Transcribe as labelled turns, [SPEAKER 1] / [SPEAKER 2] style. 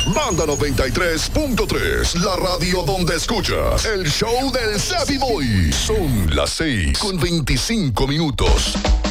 [SPEAKER 1] Banda 93.3, la radio donde escuchas el show del Savvy Boy. Son las 6:25.